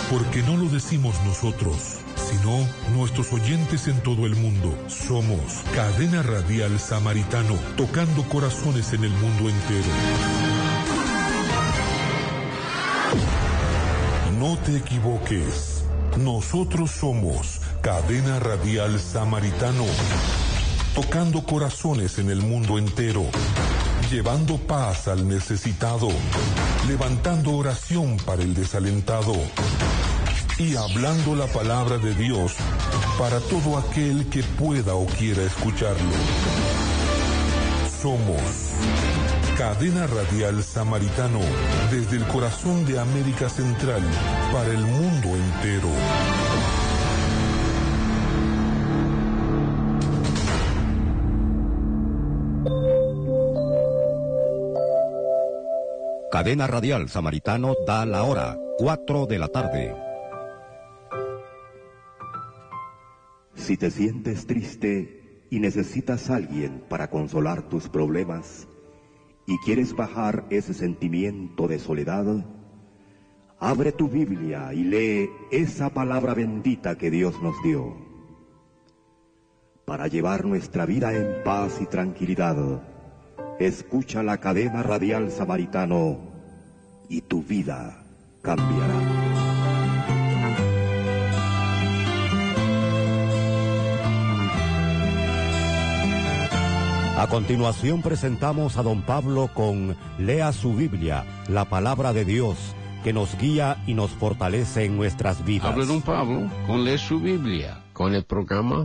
Porque no lo decimos nosotros, sino nuestros oyentes en todo el mundo. Somos Cadena Radial Samaritano, tocando corazones en el mundo entero. No te equivoques. Nosotros somos Cadena Radial Samaritano, tocando corazones en el mundo entero, llevando paz al necesitado, levantando oración para el desalentado y hablando la palabra de Dios para todo aquel que pueda o quiera escucharlo. Somos Cadena Radial Samaritano, desde el corazón de América Central para el mundo entero. Cadena Radial Samaritano da la hora, 4 de la tarde. Si te sientes triste y necesitas a alguien para consolar tus problemas y quieres bajar ese sentimiento de soledad, abre tu Biblia y lee esa palabra bendita que Dios nos dio. Para llevar nuestra vida en paz y tranquilidad, escucha la Cadena Radial Samaritano y tu vida cambiará. A continuación presentamos a don Pablo con Lea su Biblia, la palabra de Dios, que nos guía y nos fortalece en nuestras vidas. Habla don Pablo con Lea su Biblia, con el programa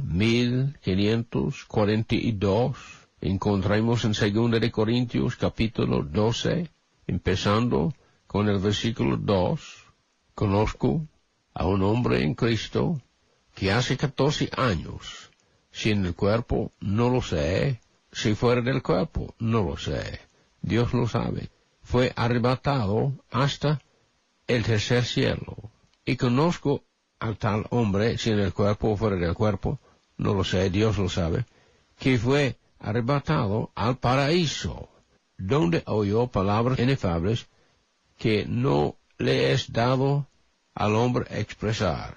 1542. Encontramos en 2 de Corintios capítulo 12, empezando con el versículo 2. Conozco a un hombre en Cristo que hace 14 años, si en el cuerpo no lo sé, si fuera del cuerpo no lo sé, Dios lo sabe, fue arrebatado hasta el tercer cielo. Y conozco al tal hombre, si en el cuerpo o fuera del cuerpo, no lo sé, Dios lo sabe, que fue arrebatado al paraíso, donde oyó palabras inefables que no le es dado al hombre expresar.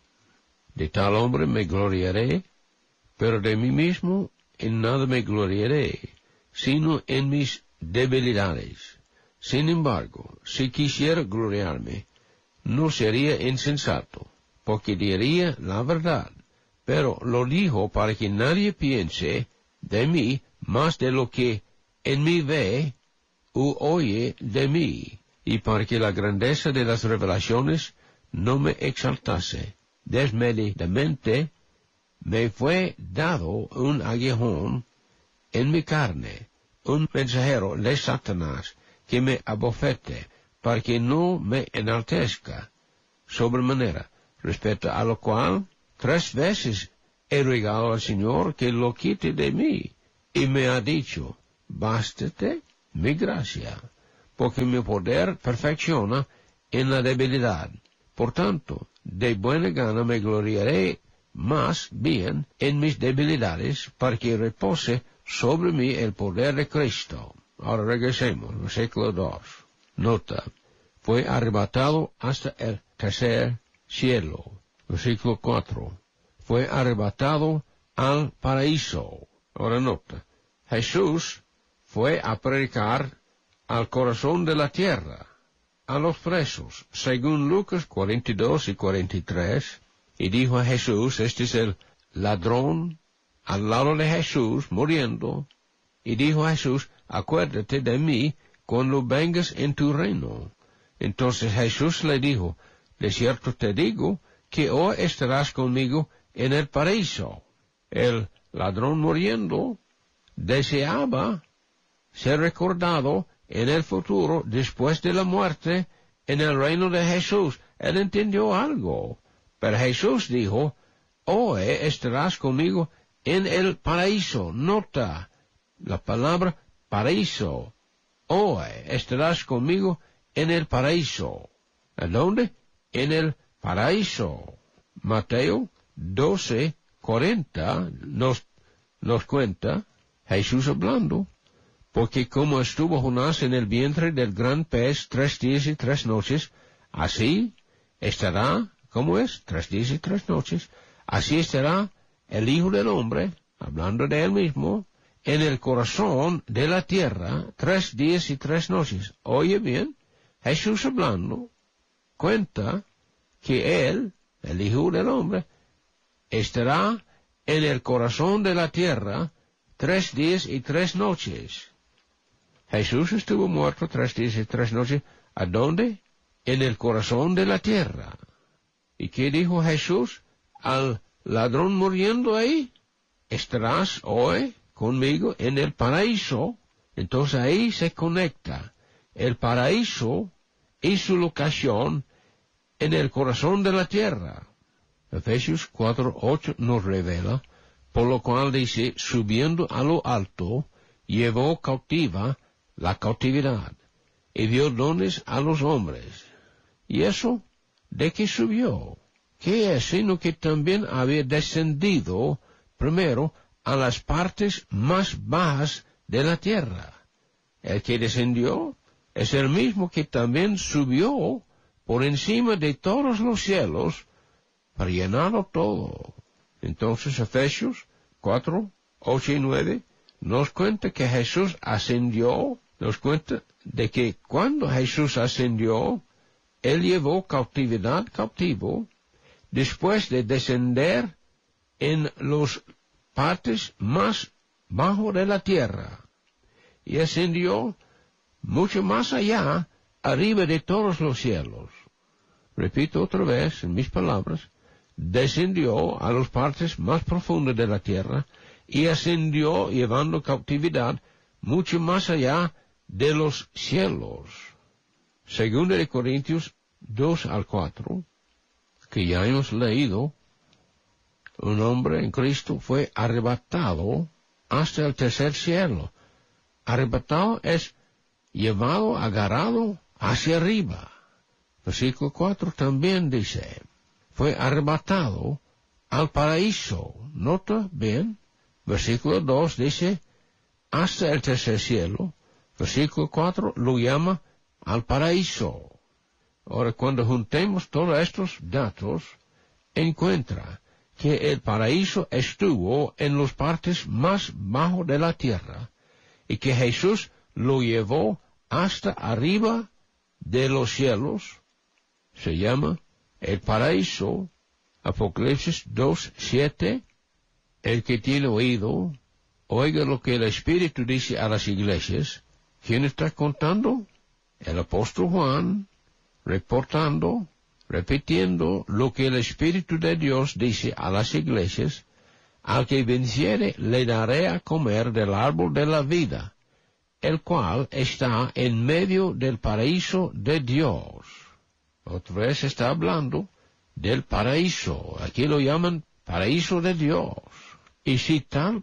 De tal hombre me gloriaré, pero de mí mismo en nada me gloriaré, sino en mis debilidades. Sin embargo, si quisiera gloriarme, no sería insensato, porque diría la verdad, pero lo dijo para que nadie piense de mí más de lo que en mí ve u oye de mí, y para que la grandeza de las revelaciones no me exaltase. Desmedidamente me fue dado un aguijón en mi carne, un mensajero de Satanás que me abofete, para que no me enaltezca sobremanera, respecto a lo cual 3 veces he rogado al Señor que lo quite de mí, y me ha dicho, bástate mi gracia, porque mi poder perfecciona en la debilidad. Por tanto, de buena gana me gloriaré más bien en mis debilidades, para que repose sobre mí el poder de Cristo. Ahora regresemos, versículo 2. Nota, fue arrebatado hasta el tercer cielo. Versículo 4. Fue arrebatado al paraíso. Ahora nota, Jesús fue a predicar al corazón de la tierra, a los presos, según Lucas 42 y 43, y dijo a Jesús, este es el ladrón al lado de Jesús muriendo, y dijo a Jesús, acuérdate de mí cuando vengas en tu reino. Entonces Jesús le dijo, de cierto te digo que hoy estarás conmigo en el paraíso. El ladrón muriendo deseaba ser recordado en el futuro, después de la muerte, en el reino de Jesús. Él entendió algo. Pero Jesús dijo, hoy estarás conmigo en el paraíso. Nota la palabra paraíso. Hoy estarás conmigo en el paraíso. ¿A dónde? En el paraíso. Mateo 12:40 nos cuenta Jesús hablando, porque como estuvo Jonás en el vientre del gran pez 3 días y 3 noches, así estará, ¿cómo es? 3 días y 3 noches. Así estará el Hijo del Hombre, hablando de él mismo, en el corazón de la tierra 3 días y 3 noches. Oye bien, Jesús hablando, cuenta que él, el Hijo del Hombre, estará en el corazón de la tierra 3 días y 3 noches. Jesús estuvo muerto 3 días y 3 noches. ¿A dónde? En el corazón de la tierra. ¿Y qué dijo Jesús al ladrón muriendo ahí? Estarás hoy conmigo en el paraíso. Entonces ahí se conecta el paraíso y su locación en el corazón de la tierra. Efesios 4:8 nos revela, por lo cual dice, subiendo a lo alto, llevó cautiva la cautividad, y dio dones a los hombres. ¿Y eso de qué subió? ¿Qué es? Sino que también había descendido primero a las partes más bajas de la tierra. El que descendió es el mismo que también subió por encima de todos los cielos para llenarlo todo. Entonces Efesios 4:8 y 9 nos cuenta que Jesús ascendió, nos cuenta de que cuando Jesús ascendió, Él llevó cautividad cautivo, después de descender en las partes más bajo de la tierra, y ascendió mucho más allá, arriba de todos los cielos. Repito otra vez, en mis palabras, descendió a las partes más profundas de la tierra, y ascendió llevando cautividad mucho más allá de los cielos. Segunda de Corintios 2:4, que ya hemos leído, un hombre en Cristo fue arrebatado hasta el tercer cielo. Arrebatado es llevado, agarrado hacia arriba. Versículo 4 también dice, fue arrebatado al paraíso. Nota bien, versículo 2 dice, hasta el tercer cielo. Versículo 4 lo llama al paraíso. Ahora, cuando juntemos todos estos datos, encuentra que el paraíso estuvo en las partes más bajas de la tierra, y que Jesús lo llevó hasta arriba de los cielos. Se llama el paraíso. Apocalipsis 2:7. El que tiene oído, oiga lo que el Espíritu dice a las iglesias. ¿Quién está contando? El apóstol Juan, reportando, repitiendo lo que el Espíritu de Dios dice a las iglesias. Al que venciere le daré a comer del árbol de la vida, el cual está en medio del paraíso de Dios. Otra vez está hablando del paraíso. Aquí lo llaman paraíso de Dios. Y si tal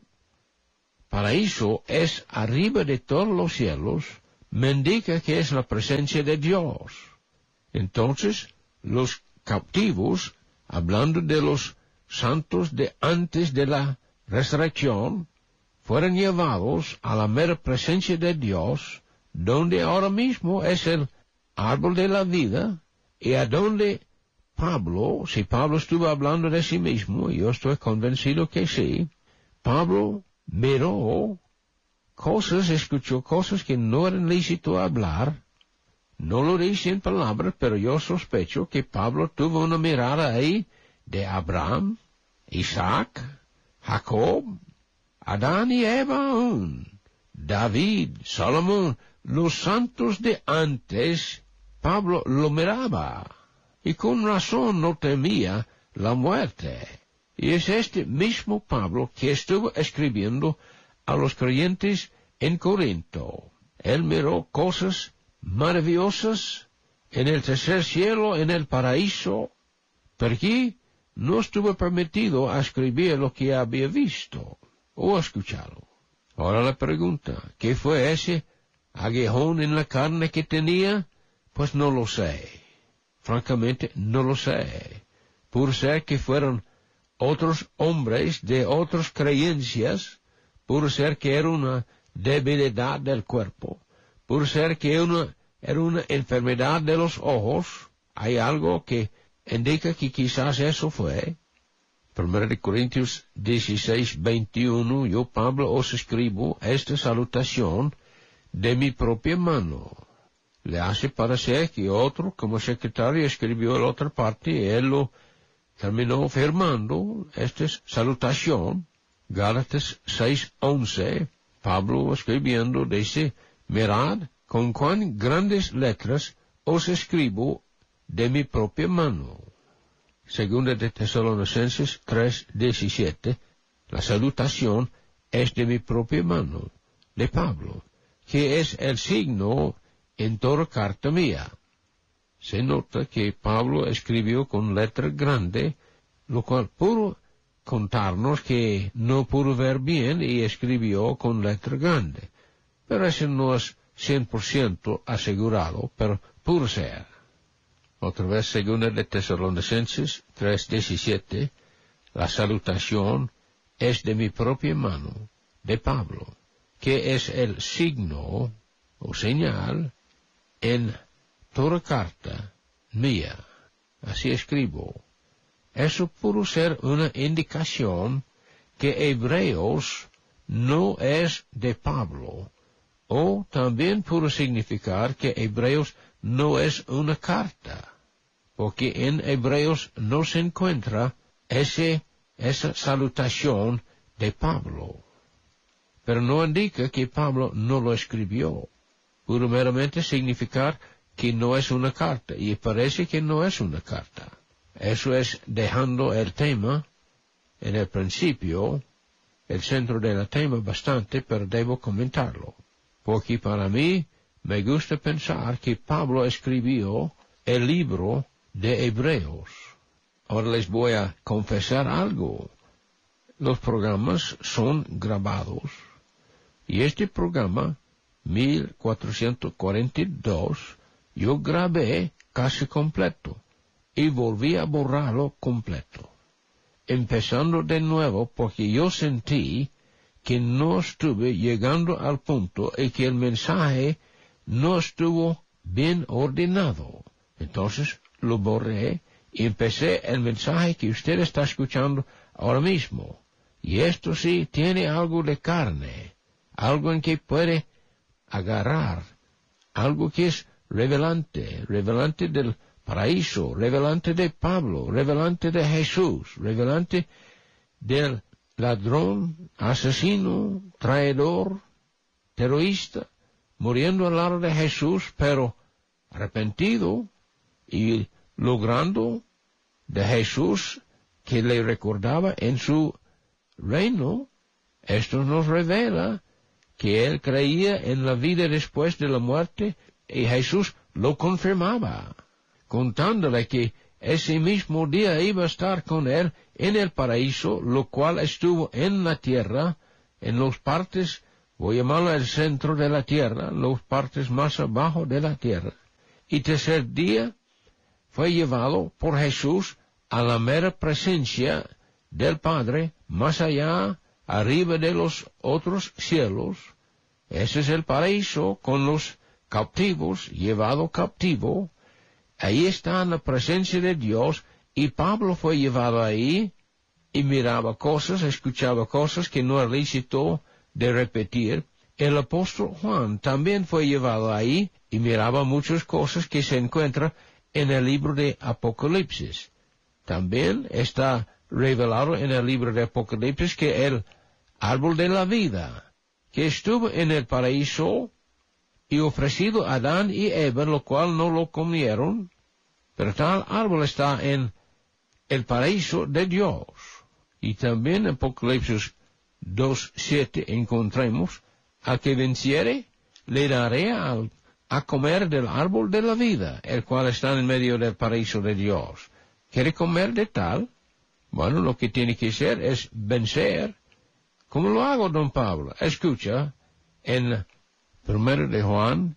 paraíso es arriba de todos los cielos, me indica que es la presencia de Dios. Entonces, los cautivos, hablando de los santos de antes de la resurrección, fueron llevados a la mera presencia de Dios, donde ahora mismo es el árbol de la vida, y a donde Pablo, si Pablo estuvo hablando de sí mismo, y yo estoy convencido que sí, Pablo miró cosas, escuchó cosas que no eran lícito hablar. No lo dice en palabras, pero yo sospecho que Pablo tuvo una mirada ahí de Abraham, Isaac, Jacob, Adán y Eva aún, David, Salomón, los santos de antes. Pablo lo miraba, y con razón no temía la muerte. Y es este mismo Pablo que estuvo escribiendo a los creyentes en Corinto. Él miró cosas maravillosas en el tercer cielo, en el paraíso, pero aquí no estuvo permitido a escribir lo que había visto o escuchado. Ahora la pregunta, ¿qué fue ese aguijón en la carne que tenía? Pues no lo sé. Francamente, no lo sé. Por ser que fueron otros hombres de otras creencias, por ser que era una debilidad del cuerpo, por ser que era una enfermedad de los ojos. Hay algo que indica que quizás eso fue. 1 Corintios 16, 21, yo, Pablo, os escribo esta salutación de mi propia mano. Le hace parecer que otro, como secretario, escribió la otra parte y él lo terminó firmando esta salutación. Gálatas 6, 11, Pablo escribiendo dice, mirad con cuán grandes letras os escribo de mi propia mano. Segunda de Tesalonicenses 3:17, la salutación es de mi propia mano, de Pablo, que es el signo en toda carta mía. Se nota que Pablo escribió con letra grande, lo cual pudo contarnos que no pudo ver bien y escribió con letra grande. Pero eso no es 100% asegurado, pero pudo ser. Otra vez, segunda de Tesalonicenses 3:17, la salutación es de mi propia mano, de Pablo, que es el signo o señal en toda carta mía. Así escribo. Eso pudo ser una indicación que Hebreos no es de Pablo, o también pudo significar que Hebreos no es una carta, porque en Hebreos no se encuentra esa salutación de Pablo. Pero no indica que Pablo no lo escribió. Pudo meramente significar que no es una carta, y parece que no es una carta. Eso es dejando el tema en el principio, el centro del tema bastante, pero debo comentarlo. Porque para mí me gusta pensar que Pablo escribió el libro de Hebreos. Ahora les voy a confesar algo. Los programas son grabados. Y este programa, 1442, yo grabé casi completo. Y volví a borrarlo completo. Empezando de nuevo porque yo sentí que no estuve llegando al punto y que el mensaje no estuvo bien ordenado. Entonces lo borré y empecé el mensaje que usted está escuchando ahora mismo. Y esto sí tiene algo de carne, algo en que puede agarrar, algo que es revelante del paraíso, revelante de Pablo, revelante de Jesús, revelante del ladrón, asesino, traidor, terrorista, muriendo al lado de Jesús, pero arrepentido y logrando de Jesús que le recordaba en su reino. Esto nos revela que él creía en la vida después de la muerte y Jesús lo confirmaba, contándole que ese mismo día iba a estar con él en el paraíso, lo cual estuvo en la tierra, en las partes, voy a llamarlo el centro de la tierra, las partes más abajo de la tierra. Y tercer día fue llevado por Jesús a la mera presencia del Padre, más allá, arriba de los otros cielos. Ese es el paraíso con los cautivos, llevado cautivo. Ahí está en la presencia de Dios, y Pablo fue llevado ahí, y miraba cosas, escuchaba cosas que no es lícito de repetir. El apóstol Juan también fue llevado ahí, y miraba muchas cosas que se encuentran en el libro de Apocalipsis. También está revelado en el libro de Apocalipsis que el árbol de la vida, que estuvo en el paraíso, y ofrecido a Adán y Eva, lo cual no lo comieron, pero tal árbol está en el paraíso de Dios. Y también en Apocalipsis 2:7 encontramos, al que venciere, le daré a comer del árbol de la vida, el cual está en medio del paraíso de Dios. ¿Quiere comer de tal? Bueno, lo que tiene que hacer es vencer. ¿Cómo lo hago, don Pablo? Escucha, en 1 de Juan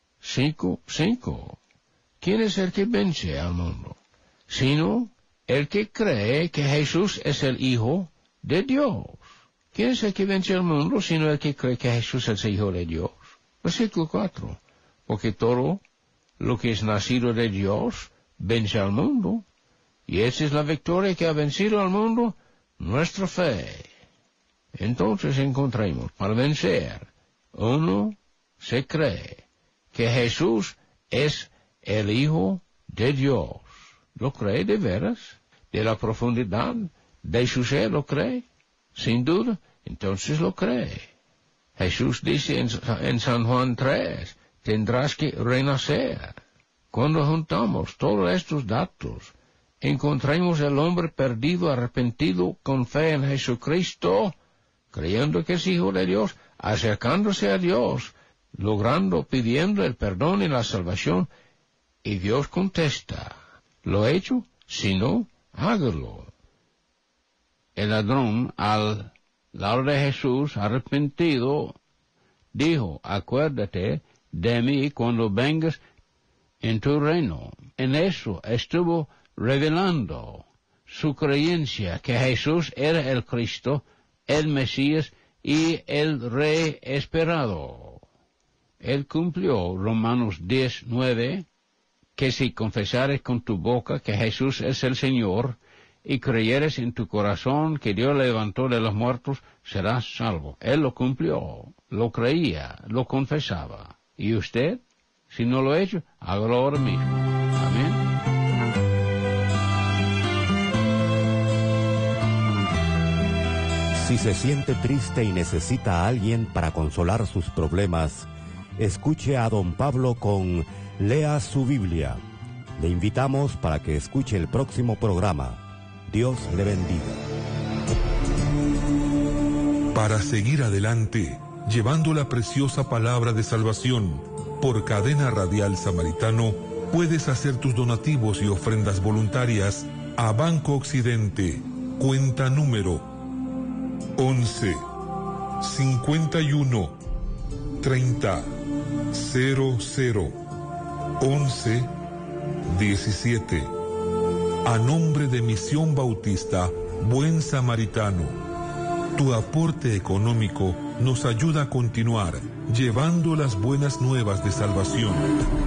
5:5. ¿Quién es el que vence al mundo? Sino el que cree que Jesús es el Hijo de Dios. ¿Quién es el que vence al mundo? Sino el que cree que Jesús es el Hijo de Dios. Versículo 4. Porque todo lo que es nacido de Dios vence al mundo. Y esa es la victoria que ha vencido al mundo, nuestra fe. Entonces encontremos, para vencer, uno se cree que Jesús es el Hijo de Dios. ¿Lo cree de veras? ¿De la profundidad de su ser lo cree? Sin duda, entonces lo cree. Jesús dice en San Juan 3, tendrás que renacer. Cuando juntamos todos estos datos, encontramos el hombre perdido, arrepentido, con fe en Jesucristo, creyendo que es Hijo de Dios, acercándose a Dios, logrando, pidiendo el perdón y la salvación, y Dios contesta, ¿lo he hecho? Si no, hágalo. El ladrón, al lado de Jesús, arrepentido, dijo, acuérdate de mí cuando vengas en tu reino. En eso estuvo revelando su creencia que Jesús era el Cristo, el Mesías y el Rey esperado. Él cumplió Romanos 10:9, que si confesares con tu boca que Jesús es el Señor y creyeres en tu corazón que Dios le levantó de los muertos, serás salvo. Él lo cumplió, lo creía, lo confesaba. ¿Y usted? Si no lo ha hecho, hágalo ahora mismo. Amén. Si se siente triste y necesita a alguien para consolar sus problemas, escuche a don Pablo con Lea su Biblia. Le invitamos para que escuche el próximo programa. Dios le bendiga. Para seguir adelante, llevando la preciosa palabra de salvación, por Cadena Radial Samaritano, puedes hacer tus donativos y ofrendas voluntarias a Banco Occidente, cuenta número 11 51 30 00 11 17. A nombre de Misión Bautista Buen Samaritano. Tu aporte económico nos ayuda a continuar llevando las buenas nuevas de salvación.